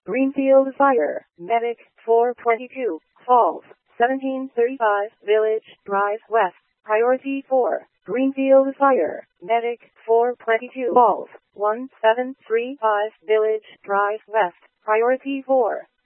Greenfield Fire, Medic 422, Falls, 1735, Village Drive West. Priority 4. Greenfield Fire, Medic 422, Falls, 1735, Village Drive West. Priority 4.